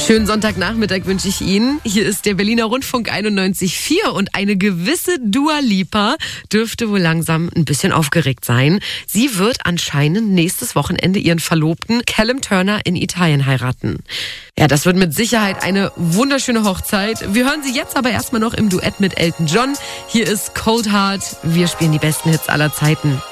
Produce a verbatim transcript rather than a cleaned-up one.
Schönen Sonntagnachmittag wünsche ich Ihnen. Hier ist der Berliner Rundfunk einundneunzig Komma vier und eine gewisse Dua Lipa dürfte wohl langsam ein bisschen aufgeregt sein. Sie wird anscheinend nächstes Wochenende ihren Verlobten Callum Turner in Italien heiraten. Ja, das wird mit Sicherheit eine wunderschöne Hochzeit. Wir hören sie jetzt aber erstmal noch im Duett mit Elton John. Hier ist Cold Heart. Wir spielen die besten Hits aller Zeiten.